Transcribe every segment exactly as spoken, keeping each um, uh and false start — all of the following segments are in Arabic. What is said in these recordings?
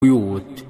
البيوت،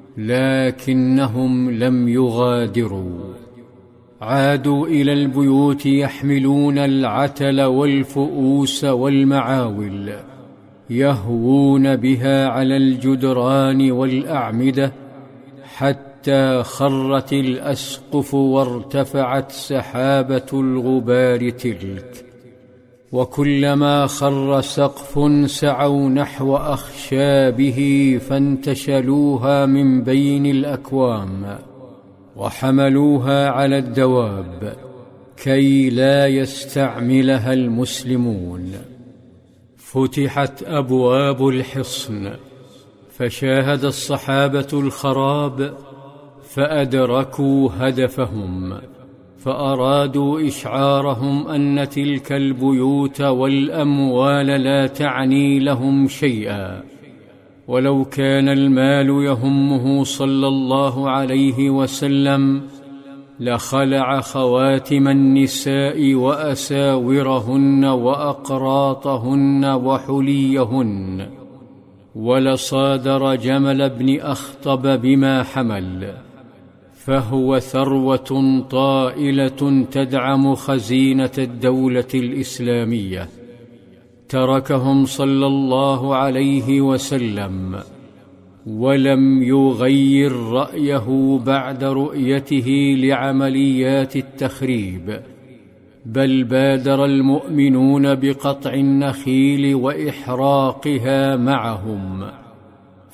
لكنهم لم يغادروا. عادوا إلى البيوت يحملون العتل والفؤوس والمعاول، يهوون بها على الجدران والأعمدة، حتى خرت الأسقف وارتفعت سحابة الغبار تلك. وكلما خر سقف سعوا نحو أخشابه فانتشلوها من بين الأكوام وحملوها على الدواب كي لا يستعملها المسلمون. فتحت أبواب الحصن فشاهد الصحابة الخراب، فأدركوا هدفهم، فأرادوا إشعارهم أن تلك البيوت والأموال لا تعني لهم شيئا، ولو كان المال يهمه صلى الله عليه وسلم لخلع خواتم النساء وأساورهن وأقراطهن وحليهن، ولصادر جمل بن أخطب بما حمل، فهو ثروة طائلة تدعم خزينة الدولة الإسلامية. تركهم صلى الله عليه وسلم ولم يغير رأيه بعد رؤيته لعمليات التخريب، بل بادر المؤمنون بقطع النخيل وإحراقها معهم.